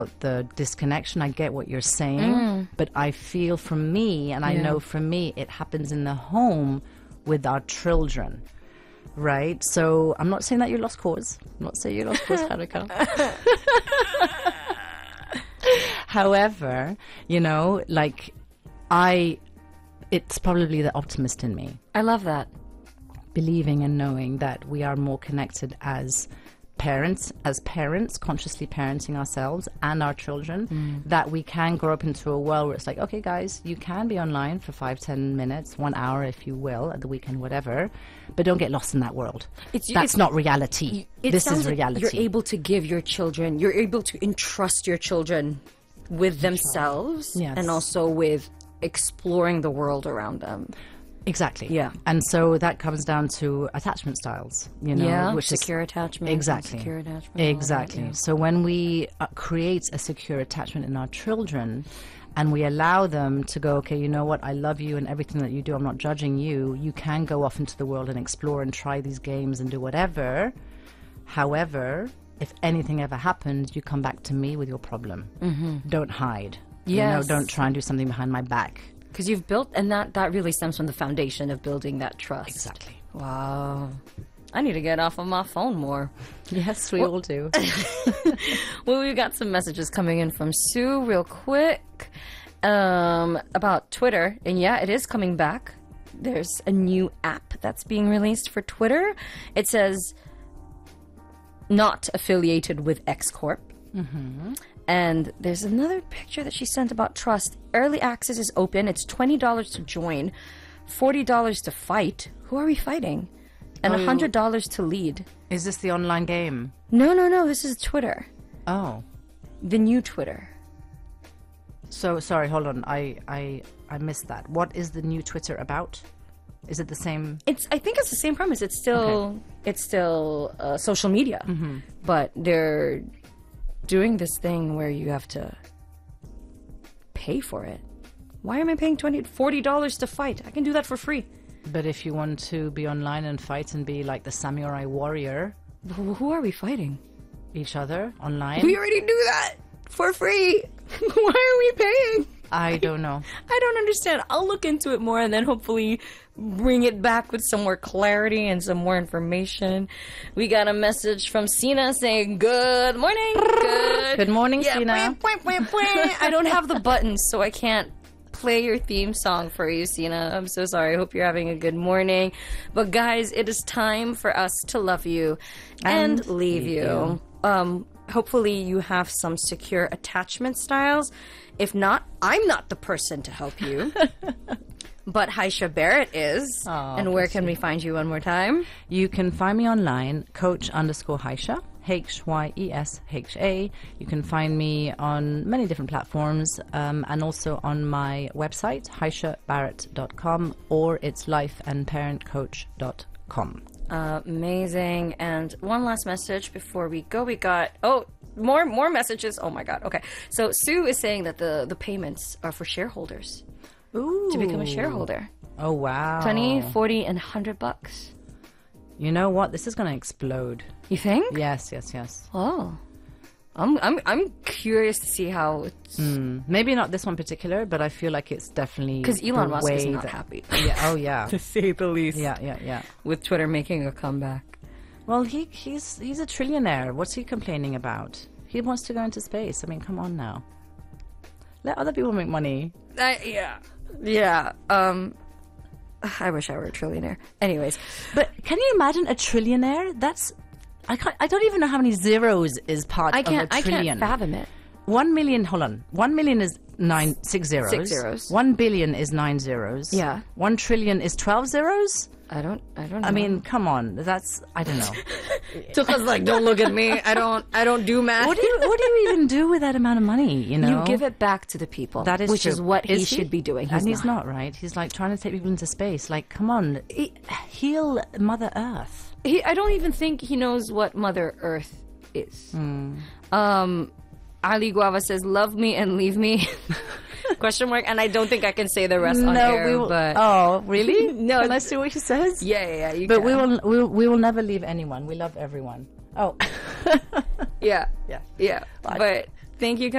the disconnection. I get what you're saying, but I feel from me, and I know from me, it happens in the home with our children, right? So I'm not saying that you're lost cause. I'm not saying you're lost cause, Haruka. However, you know, like it's probably the optimist in me. I love that. Believing and knowing that we are more connected as parents, consciously parenting ourselves and our children, that we can grow up into a world where it's like, okay, guys, you can be online for 5-10 minutes, 1 hour, if you will, at the weekend, whatever, but don't get lost in that world. That's not reality. This is reality. You're able to give your children, you're able to entrust your children with themselves, and also with exploring the world around them. Exactly. Yeah. And so that comes down to attachment styles, you know, which secure attachment. Exactly. Secure attachment. Exactly. That, So when we create a secure attachment in our children, and we allow them to go, okay, you know what, I love you and everything that you do, I'm not judging you. You can go off into the world and explore and try these games and do whatever. However, if anything ever happens, you come back to me with your problem. Don't hide. Yes. You know, don't try and do something behind my back. because you've built, and that really stems from the foundation of building that trust. Exactly. Wow. I need to get off of my phone more. Yes, we all do. Well, we got some messages coming in from Sue real quick about Twitter. And yeah, it is coming back. There's a new app that's being released for Twitter. It says not affiliated with X Corp. Mm-hmm. And there's another picture that she sent about trust. Early access is open. It's $20 to join, $40 to fight. Who are we fighting? And $100 to lead. Is this the online game? No. This is Twitter. Oh. The new Twitter. So, sorry, hold on. I missed that. What is the new Twitter about? Is it the same? I think it's the same premise. It's still social media. Mm-hmm. But they're doing this thing where you have to pay for it. Why am I paying $40 to fight? I can do that for free. But if you want to be online and fight and be like the samurai warrior... Who are we fighting? Each other online? We already do that for free. Why are we paying? I don't know. I don't understand. I'll look into it more and then hopefully bring it back with some more clarity and some more information. We got a message from Sina saying, good morning. Good morning, Sina. I don't have the buttons, so I can't play your theme song for you, Sina. I'm so sorry. I hope you're having a good morning. But guys, it is time for us to love you and leave you. Hopefully you have some secure attachment styles. If not, I'm not the person to help you. But Haisha Barrett is. Oh, and where can we find you one more time? You can find me online, coach_Haisha. HYESHA. You can find me on many different platforms and also on my website, haishabarrett.com, or it's lifeandparentcoach.com. Amazing. And one last message before we go. We got more messages. Oh my god. Okay. So Sue is saying that the payments are for shareholders. Ooh. To become a shareholder. Oh wow. 20, 40, and $100. You know what? This is going to explode. You think? Yes. Oh, I'm curious to see how it's. Maybe not this one particular, but I feel like it's definitely because Elon Musk is not happy. Yeah. Oh yeah. To say the least. Yeah. With Twitter making a comeback. Well, he's a trillionaire. What's he complaining about? He wants to go into space. I mean, come on now. Let other people make money. Yeah. I wish I were a trillionaire. Anyways, but can you imagine a trillionaire? I don't even know how many zeros is part of a trillion. I can't fathom it. 1 million. Hold on. 1 million is 6 zeros. 6 zeros. 1 billion is 9 zeros. Yeah. 1 trillion is 12 zeros. I don't know. I mean, come on. I don't know. Tuka's like, don't look at me. I don't do math. What do you even do with that amount of money? You know, you give it back to the people. That is which true. is what he should be doing. He's not right. He's like trying to take people into space. Like, come on, heal Mother Earth. I don't even think he knows what Mother Earth is. Ali Guava says, "Love me and leave me." ? And I don't think I can say the rest on air. But oh, really? No. Can I see what she says? Yeah. You but can. we will never leave anyone. We love everyone. Oh. Yeah. But thank you.